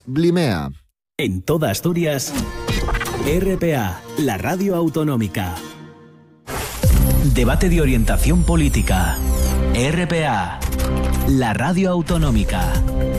Blimea. En toda Asturias, RPA, la radio autonómica. Debate de orientación política. RPA, la radio autonómica.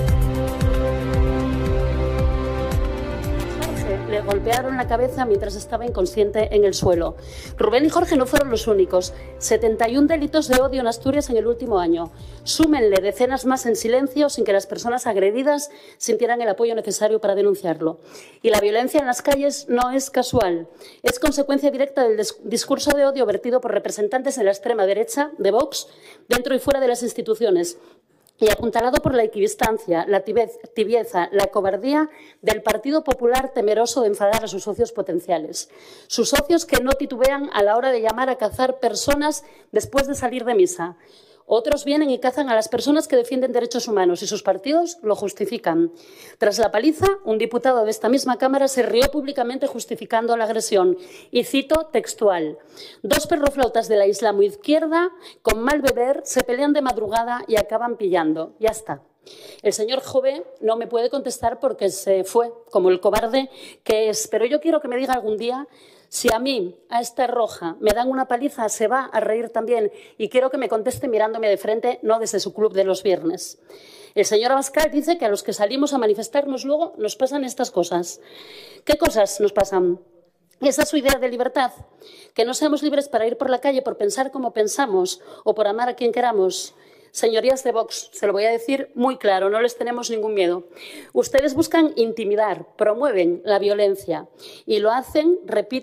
Le golpearon la cabeza mientras estaba inconsciente en el suelo. Rubén y Jorge no fueron los únicos. 71 delitos de odio en Asturias en el último año. Súmenle decenas más en silencio sin que las personas agredidas sintieran el apoyo necesario para denunciarlo. Y la violencia en las calles no es casual. Es consecuencia directa del discurso de odio vertido por representantes de la extrema derecha, de Vox, dentro y fuera de las instituciones. Y apuntalado por la equidistancia, la tibieza, la cobardía del Partido Popular temeroso de enfadar a sus socios potenciales. Sus socios que no titubean a la hora de llamar a cazar personas después de salir de misa. Otros vienen y cazan a las personas que defienden derechos humanos y sus partidos lo justifican. Tras la paliza, un diputado de esta misma Cámara se rió públicamente justificando la agresión. Y cito textual: dos perroflautas de la islamoizquierda con mal beber se pelean de madrugada y acaban pillando. Ya está. El señor Jové no me puede contestar porque se fue, como el cobarde que es. Pero yo quiero que me diga algún día si a mí, a esta roja, me dan una paliza, se va a reír también. Y quiero que me conteste mirándome de frente, no desde su club de los viernes. El señor Abascal dice que a los que salimos a manifestarnos luego nos pasan estas cosas. ¿Qué cosas nos pasan? ¿Esa es su idea de libertad? Que no seamos libres para ir por la calle, por pensar como pensamos o por amar a quien queramos. Señorías de Vox, se lo voy a decir muy claro, no les tenemos ningún miedo. Ustedes buscan intimidar, promueven la violencia y lo hacen,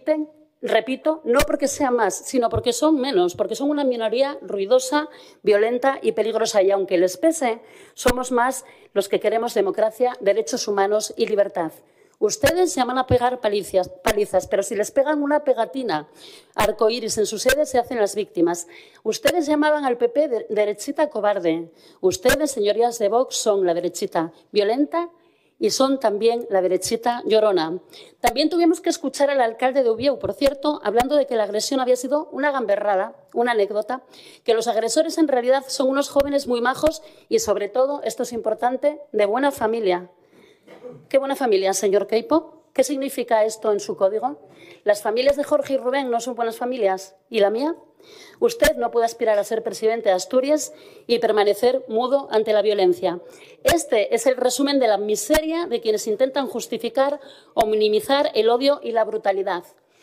repito, no porque sean más, sino porque son menos, porque son una minoría ruidosa, violenta y peligrosa. Y aunque les pese, somos más los que queremos democracia, derechos humanos y libertad. Ustedes llaman a pegar palizas, pero si les pegan una pegatina arcoíris en su sede, se hacen las víctimas. Ustedes llamaban al PP derechita cobarde. Ustedes, señorías de Vox, son la derechita violenta y son también la derechita llorona. También tuvimos que escuchar al alcalde de Ubieu, por cierto, hablando de que la agresión había sido una gamberrada, una anécdota, que los agresores en realidad son unos jóvenes muy majos y, sobre todo, esto es importante, de buena familia. ¿Qué buena familia, señor Queipo? ¿Qué significa esto en su código? ¿Las familias de Jorge y Rubén no son buenas familias? ¿Y la mía? Usted no puede aspirar a ser presidente de Asturias y permanecer mudo ante la violencia. Este es el resumen de la miseria de quienes intentan justificar o minimizar el odio y la brutalidad.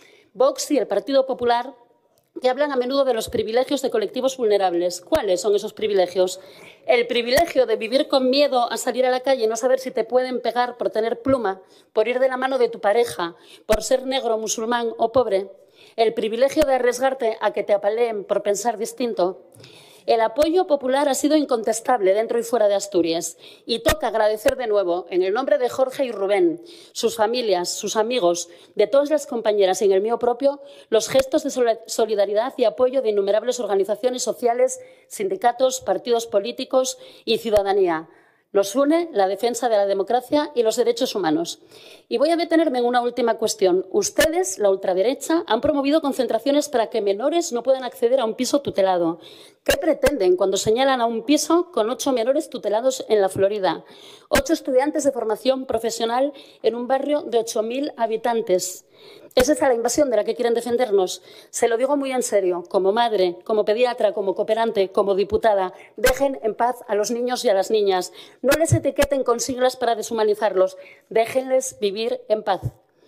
Vox y el Partido Popular, que hablan a menudo de los privilegios de colectivos vulnerables. ¿Cuáles son esos privilegios? El privilegio de vivir con miedo a salir a la calle y no saber si te pueden pegar por tener pluma, por ir de la mano de tu pareja, por ser negro, musulmán o pobre. El privilegio de arriesgarte a que te apaleen por pensar distinto. El apoyo popular ha sido incontestable dentro y fuera de Asturias y toca agradecer de nuevo, en el nombre de Jorge y Rubén, sus familias, sus amigos, de todas las compañeras y en el mío propio, los gestos de solidaridad y apoyo de innumerables organizaciones sociales, sindicatos, partidos políticos y ciudadanía. Nos une la defensa de la democracia y los derechos humanos. Y voy a detenerme en una última cuestión. Ustedes, la ultraderecha, han promovido concentraciones para que menores no puedan acceder a un piso tutelado. ¿Qué pretenden cuando señalan a un piso con 8 menores tutelados en la Florida? 8 estudiantes de formación profesional en un barrio de 8.000 habitantes. ¿Es esa la invasión de la que quieren defendernos? Se lo digo muy en serio, como madre, como pediatra, como cooperante, como diputada. Dejen en paz a los niños y a las niñas. No les etiqueten con siglas para deshumanizarlos. Déjenles vivir en paz.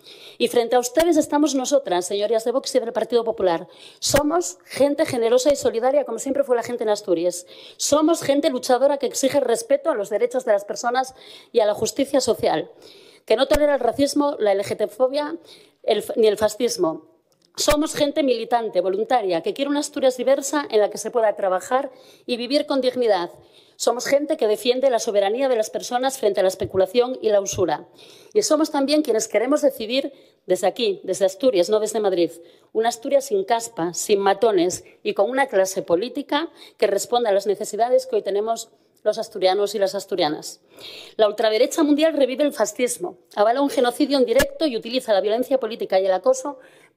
Y frente a ustedes estamos nosotras, señorías de Vox y del Partido Popular. Somos gente generosa y solidaria, como siempre fue la gente en Asturias. Somos gente luchadora que exige respeto a los derechos de las personas y a la justicia social, que no tolera el racismo, la LGTB-fobia ni el fascismo. Somos gente militante, voluntaria, que quiere una Asturias diversa en la que se pueda trabajar y vivir con dignidad. Somos gente que defiende la soberanía de las personas frente a la especulación y la usura. Y somos también quienes queremos decidir desde aquí, desde Asturias, no desde Madrid, una Asturias sin caspa, sin matones y con una clase política que responda a las necesidades que hoy tenemos los asturianos y las asturianas. La ultraderecha mundial revive el fascismo, avala un genocidio en directo y utiliza la violencia política y el acoso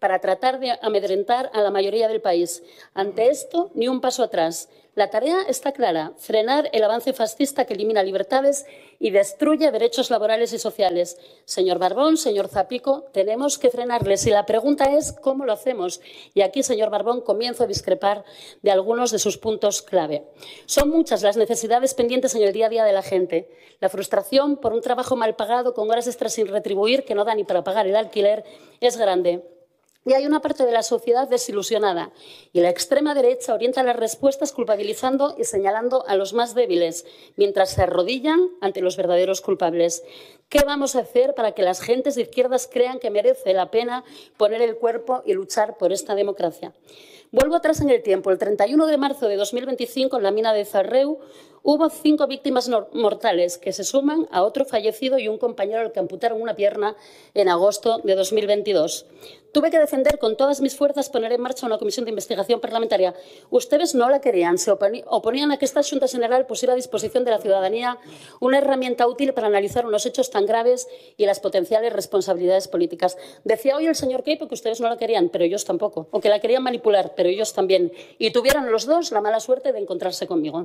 para tratar de amedrentar a la mayoría del país. Ante esto, ni un paso atrás. La tarea está clara: frenar el avance fascista que elimina libertades y destruye derechos laborales y sociales. Señor Barbón, señor Zapico, tenemos que frenarles. Y la pregunta es ¿cómo lo hacemos? Y aquí, señor Barbón, comienzo a discrepar de algunos de sus puntos clave. Son muchas las necesidades pendientes en el día a día de la gente. La frustración por un trabajo mal pagado, con horas extras sin retribuir, que no da ni para pagar el alquiler, es grande. Y hay una parte de la sociedad desilusionada y la extrema derecha orienta las respuestas culpabilizando y señalando a los más débiles, mientras se arrodillan ante los verdaderos culpables. ¿Qué vamos a hacer para que las gentes de izquierdas crean que merece la pena poner el cuerpo y luchar por esta democracia? Vuelvo atrás en el tiempo. El 31 de marzo de 2025, en la mina de Zarreu, hubo 5 víctimas mortales que se suman a otro fallecido y un compañero al que amputaron una pierna en agosto de 2022. Tuve que defender con todas mis fuerzas poner en marcha una comisión de investigación parlamentaria. Ustedes no la querían, se oponían a que esta Xunta General pusiera a disposición de la ciudadanía una herramienta útil para analizar unos hechos tan graves y las potenciales responsabilidades políticas. Decía hoy el señor Queipo que ustedes no la querían, pero ellos tampoco, o que la querían manipular, pero ellos también. Y tuvieron los dos la mala suerte de encontrarse conmigo.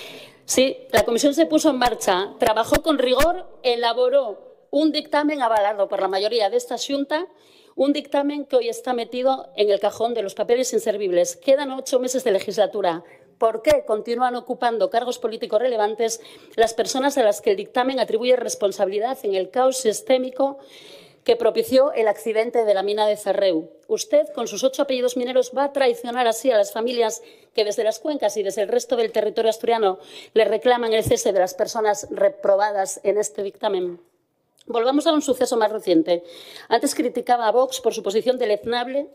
Sí, la comisión se puso en marcha, trabajó con rigor, elaboró un dictamen avalado por la mayoría de esta Xunta, un dictamen que hoy está metido en el cajón de los papeles inservibles. Quedan 8 meses de legislatura. ¿Por qué continúan ocupando cargos políticos relevantes las personas a las que el dictamen atribuye responsabilidad en el caos sistémico que propició el accidente de la mina de Zarreu? Usted, con sus 8 apellidos mineros, va a traicionar así a las familias que desde las cuencas y desde el resto del territorio asturiano le reclaman el cese de las personas reprobadas en este dictamen. Volvamos a un suceso más reciente. Antes criticaba a Vox por su posición deleznable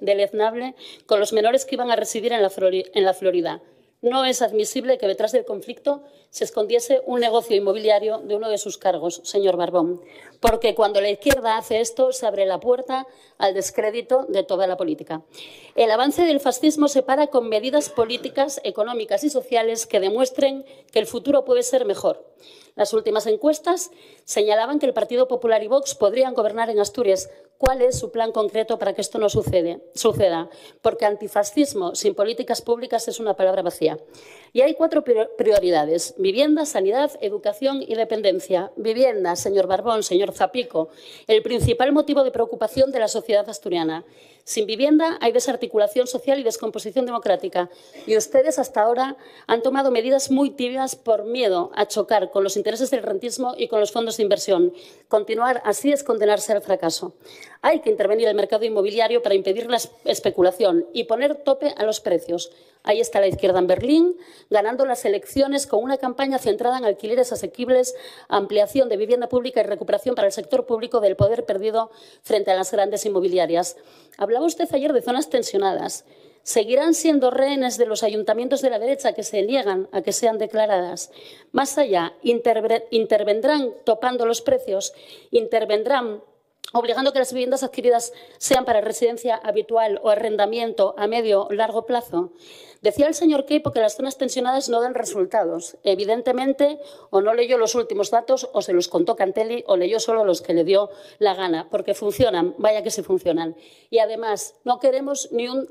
con los menores que iban a residir en la Florida. No es admisible que detrás del conflicto se escondiese un negocio inmobiliario de uno de sus cargos, señor Barbón, porque cuando la izquierda hace esto se abre la puerta al descrédito de toda la política. El avance del fascismo se para con medidas políticas, económicas y sociales que demuestren que el futuro puede ser mejor. Las últimas encuestas señalaban que el Partido Popular y Vox podrían gobernar en Asturias. ¿Cuál es su plan concreto para que esto no suceda? Porque antifascismo sin políticas públicas es una palabra vacía. Y hay 4 prioridades: vivienda, sanidad, educación y dependencia. Vivienda, señor Barbón, señor Zapico, el principal motivo de preocupación de la sociedad asturiana. Sin vivienda hay desarticulación social y descomposición democrática. Y ustedes hasta ahora han tomado medidas muy tibias por miedo a chocar con los intereses del rentismo y con los fondos de inversión. Continuar así es condenarse al fracaso. Hay que intervenir el mercado inmobiliario para impedir la especulación y poner tope a los precios. Ahí está la izquierda en Berlín, ganando las elecciones con una campaña centrada en alquileres asequibles, ampliación de vivienda pública y recuperación para el sector público del poder perdido frente a las grandes inmobiliarias. Hablaba usted ayer de zonas tensionadas. ¿Seguirán siendo rehenes de los ayuntamientos de la derecha que se niegan a que sean declaradas? Más allá, intervendrán topando los precios, intervendrán obligando que las viviendas adquiridas sean para residencia habitual o arrendamiento a medio o largo plazo. Decía el señor Queipo que las zonas tensionadas no dan resultados. Evidentemente, o no leyó los últimos datos, o se los contó Cantelli, o leyó solo los que le dio la gana, porque funcionan, vaya que sí funcionan. Y además, no queremos ni un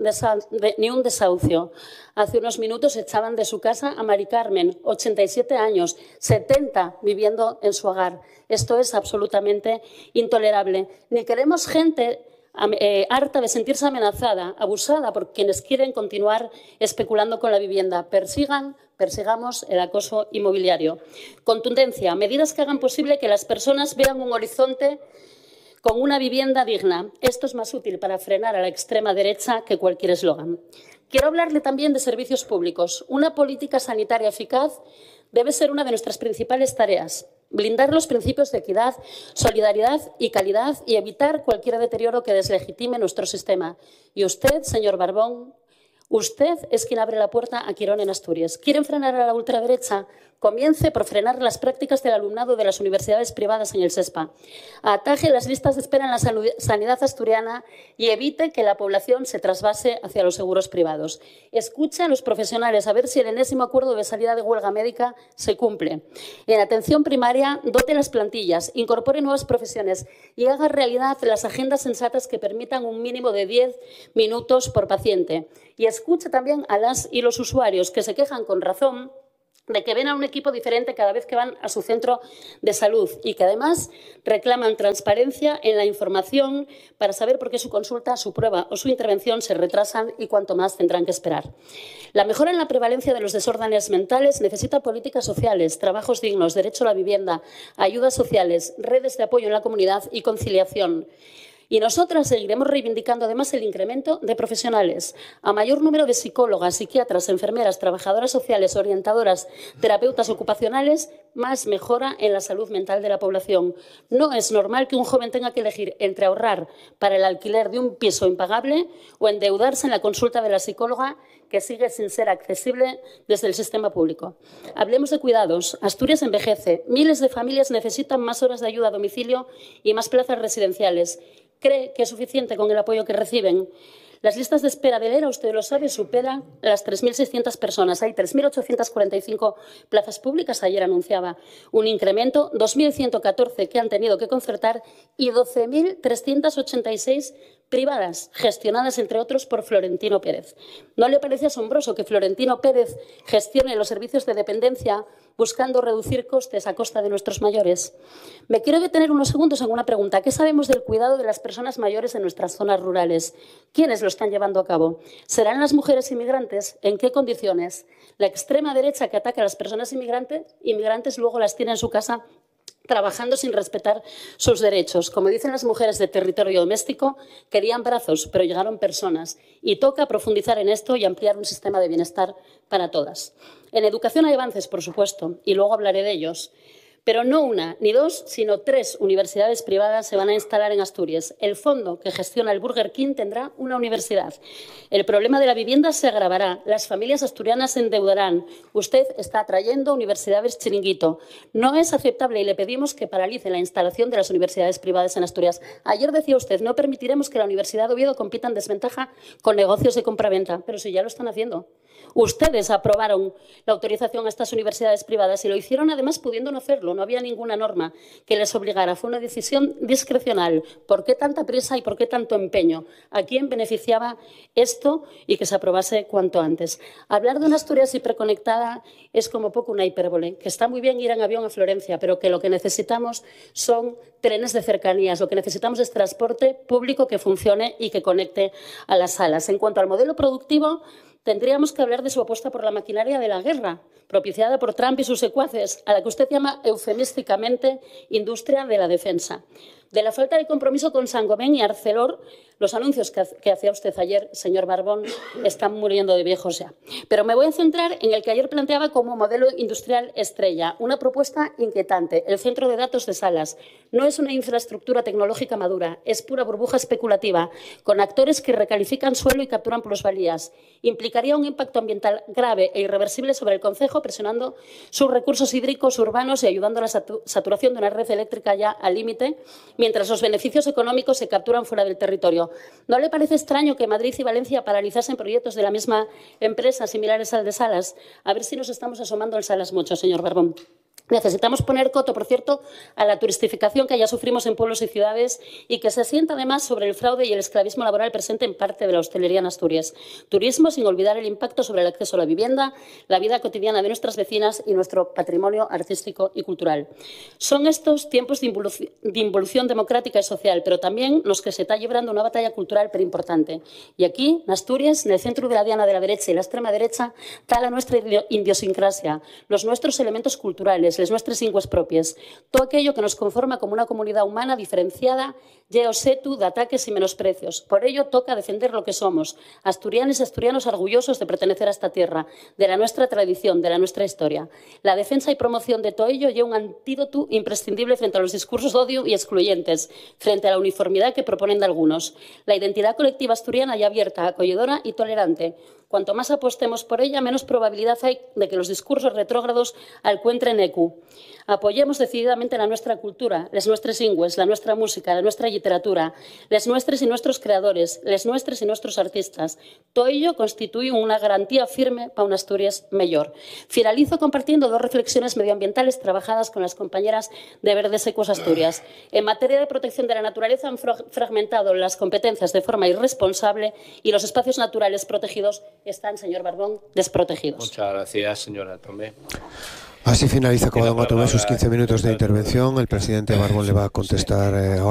desahucio. Hace unos minutos echaban de su casa a Mari Carmen, 87 años, 70 viviendo en su hogar. Esto es absolutamente intolerable. Ni queremos gente harta de sentirse amenazada, abusada por quienes quieren continuar especulando con la vivienda. Persigamos el acoso inmobiliario. Contundencia, medidas que hagan posible que las personas vean un horizonte con una vivienda digna. Esto es más útil para frenar a la extrema derecha que cualquier eslogan. Quiero hablarle también de servicios públicos. Una política sanitaria eficaz debe ser una de nuestras principales tareas. Blindar los principios de equidad, solidaridad y calidad y evitar cualquier deterioro que deslegitime nuestro sistema. Y usted, señor Barbón, Usted es quien abre la puerta a Quirón en Asturias. ¿Quieren frenar a la ultraderecha? Comience por frenar las prácticas del alumnado de las universidades privadas en el SESPA. Ataje las listas de espera en la sanidad asturiana y evite que la población se trasvase hacia los seguros privados. Escuche a los profesionales a ver si el enésimo acuerdo de salida de huelga médica se cumple. En atención primaria, dote las plantillas, incorpore nuevas profesiones y haga realidad las agendas sensatas que permitan un mínimo de 10 minutos por paciente. Y escuche también a las y los usuarios que se quejan con razón de que ven a un equipo diferente cada vez que van a su centro de salud y que además reclaman transparencia en la información para saber por qué su consulta, su prueba o su intervención se retrasan y cuánto más tendrán que esperar. La mejora en la prevalencia de los desórdenes mentales necesita políticas sociales, trabajos dignos, derecho a la vivienda, ayudas sociales, redes de apoyo en la comunidad y conciliación. Y nosotras seguiremos reivindicando además el incremento de profesionales. A mayor número de psicólogas, psiquiatras, enfermeras, trabajadoras sociales, orientadoras, terapeutas ocupacionales, más mejora en la salud mental de la población. No es normal que un joven tenga que elegir entre ahorrar para el alquiler de un piso impagable o endeudarse en la consulta de la psicóloga que sigue sin ser accesible desde el sistema público. Hablemos de cuidados. Asturias envejece. Miles de familias necesitan más horas de ayuda a domicilio y más plazas residenciales. ¿Cree que es suficiente con el apoyo que reciben? Las listas de espera del ERA, usted lo sabe, superan las 3.600 personas. Hay 3.845 plazas públicas, ayer anunciaba un incremento, 2.114 que han tenido que concertar y 12.386 privadas, gestionadas, entre otros, por Florentino Pérez. ¿No le parece asombroso que Florentino Pérez gestione los servicios de dependencia buscando reducir costes a costa de nuestros mayores? Me quiero detener unos segundos en una pregunta. ¿Qué sabemos del cuidado de las personas mayores en nuestras zonas rurales? ¿Quiénes lo están llevando a cabo? ¿Serán las mujeres inmigrantes? ¿En qué condiciones? La extrema derecha que ataca a las personas inmigrantes luego las tiene en su casa trabajando sin respetar sus derechos. Como dicen las mujeres de territorio doméstico, querían brazos, pero llegaron personas. Y toca profundizar en esto y ampliar un sistema de bienestar para todas. En educación hay avances, por supuesto, y luego hablaré de ellos. Pero no una ni dos, sino 3 universidades privadas se van a instalar en Asturias. El fondo que gestiona el Burger King tendrá una universidad. El problema de la vivienda se agravará. Las familias asturianas se endeudarán. Usted está atrayendo universidades chiringuito. No es aceptable y le pedimos que paralice la instalación de las universidades privadas en Asturias. Ayer decía usted, no permitiremos que la Universidad de Oviedo compita en desventaja con negocios de compraventa. Pero si ya lo están haciendo. Ustedes aprobaron la autorización a estas universidades privadas y lo hicieron además pudiendo no hacerlo. No había ninguna norma que les obligara. Fue una decisión discrecional. ¿Por qué tanta prisa y por qué tanto empeño? ¿A quién beneficiaba esto y que se aprobase cuanto antes? Hablar de una Asturias hiperconectada es como poco una hipérbole, que está muy bien ir en avión a Florencia, pero que lo que necesitamos son trenes de cercanías. Lo que necesitamos es transporte público que funcione y que conecte a las salas. En cuanto al modelo productivo, tendríamos que hablar de su apuesta por la maquinaria de la guerra, propiciada por Trump y sus secuaces, a la que usted llama eufemísticamente industria de la defensa. De la falta de compromiso con Saint-Gobain y Arcelor, los anuncios que hacía usted ayer, señor Barbón, están muriendo de viejos ya. Pero me voy a centrar en el que ayer planteaba como modelo industrial estrella, una propuesta inquietante, el centro de datos de Salas. No es una infraestructura tecnológica madura, es pura burbuja especulativa, con actores que recalifican suelo y capturan plusvalías. Implicaría un impacto ambiental grave e irreversible sobre el concejo, presionando sus recursos hídricos urbanos y ayudando a la saturación de una red eléctrica ya al límite, mientras los beneficios económicos se capturan fuera del territorio. ¿No le parece extraño que Madrid y Valencia paralizasen proyectos de la misma empresa similares al de Salas? A ver si nos estamos asomando al Salas mucho, señor Barbón. Necesitamos poner coto, por cierto, a la turistificación que ya sufrimos en pueblos y ciudades y que se asienta además sobre el fraude y el esclavismo laboral presente en parte de la hostelería en Asturias. Turismo sin olvidar el impacto sobre el acceso a la vivienda, la vida cotidiana de nuestras vecinas y nuestro patrimonio artístico y cultural. Son estos tiempos de involución democrática y social, pero también los que se está llevando una batalla cultural pero importante. Y aquí, en Asturias, en el centro de la diana de la derecha y la extrema derecha, está la nuestra idiosincrasia, los nuestros elementos culturales, les nuestras lenguas propias, todo aquello que nos conforma como una comunidad humana diferenciada, Lleo setu de ataques y menosprecios. Por ello, toca defender lo que somos, asturianos y asturianos orgullosos de pertenecer a esta tierra, de la nuestra tradición, de la nuestra historia. La defensa y promoción de todo ello lleva un antídoto imprescindible frente a los discursos de odio y excluyentes, frente a la uniformidad que proponen de algunos. La identidad colectiva asturiana ya abierta, acogedora y tolerante. Cuanto más apostemos por ella, menos probabilidad hay de que los discursos retrógrados encuentren eco. Apoyemos decididamente la nuestra cultura, les nuestres lingües, la nuestra música, la nuestra literatura, les nuestros y nuestros creadores, les nuestros y nuestros artistas. Todo ello constituye una garantía firme para una Asturias mejor. Finalizo compartiendo 2 reflexiones medioambientales trabajadas con las compañeras de Verdes Ecos Asturias. En materia de protección de la naturaleza han fragmentado las competencias de forma irresponsable y los espacios naturales protegidos están, señor Barbón, desprotegidos. Muchas gracias, señora Tomé. Así finaliza, como don Tomé, sus 15 minutos de intervención. El presidente Barbón le va a contestar ahora.